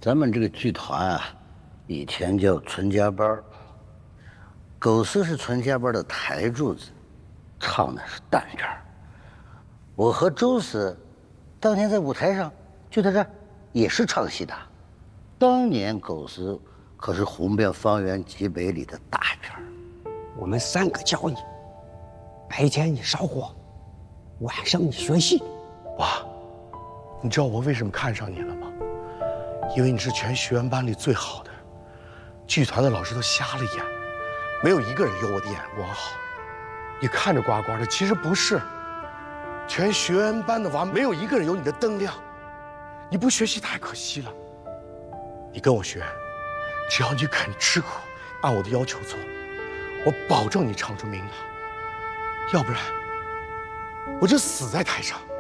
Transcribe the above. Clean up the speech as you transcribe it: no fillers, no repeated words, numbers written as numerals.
咱们这个剧团啊，以前叫纯家班，狗斯是纯家班的台柱子，唱的是单片儿。我和周斯当年在舞台上就在这儿也是唱戏的。当年狗斯可是红遍方圆几百里的大片儿。 我们3个教你，白天你烧火，晚上你学戏。 爸，你知道我为什么看上你了吗？因为你是全学员班里最好的，剧团的老师都瞎了眼，没有一个人有我的眼光好。你看着呱呱的，其实不是。全学员班的娃没有一个人有你的灯亮。你不学习太可惜了。你跟我学，只要你肯吃苦，按我的要求做，我保证你唱出名堂。要不然，我就死在台上。